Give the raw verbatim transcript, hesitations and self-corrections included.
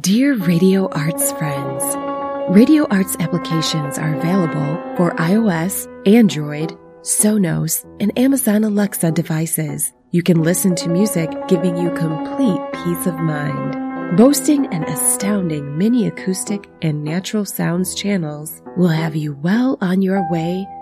Dear Radio Arts friends, Radio Arts applications are available for iOS, Android, Sonos, and Amazon Alexa devices. You can listen to music giving you complete peace of mind. Boasting an astounding mini acoustic and natural sounds channels will have you well on your way